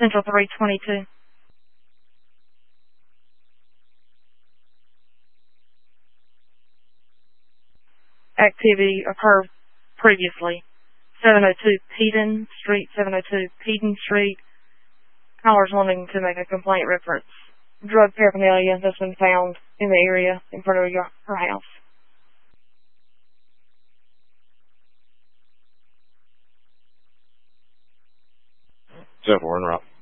Central 322. Activity occurred previously. 702 Peden Street, 702 Peden Street. Callers wanting to make a complaint reference drug paraphernalia that's been found in the area in front of her house. So, we're en route.